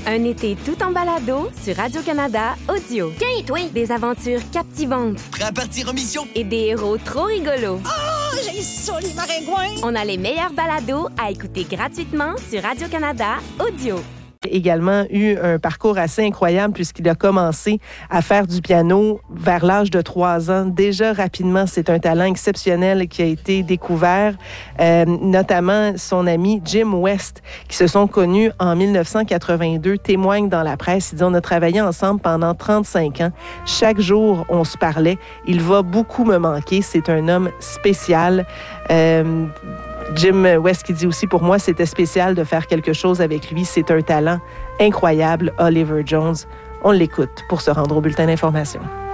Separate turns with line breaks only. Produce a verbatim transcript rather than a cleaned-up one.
Un été tout en balado sur Radio-Canada Audio.
Tiens, toi!
Des aventures captivantes.
Prêt à partir en mission?
Et des héros trop rigolos.
Oh, j'ai ça, les maringouins!
On a les meilleurs balados à écouter gratuitement sur Radio-Canada Audio.
Également eu un parcours assez incroyable puisqu'il a commencé à faire du piano vers l'âge de trois ans. Déjà rapidement, c'est un talent exceptionnel qui a été découvert, euh, notamment son ami Jim West, qui se sont connus en dix-neuf cent quatre-vingt-deux, témoigne dans la presse. Il dit « On a travaillé ensemble pendant trente-cinq ans. Chaque jour, on se parlait. Il va beaucoup me manquer. C'est un homme spécial. Euh, » Jim West qui dit aussi, pour moi, c'était spécial de faire quelque chose avec lui. C'est un talent incroyable, Oliver Jones. On l'écoute pour se rendre au bulletin d'information.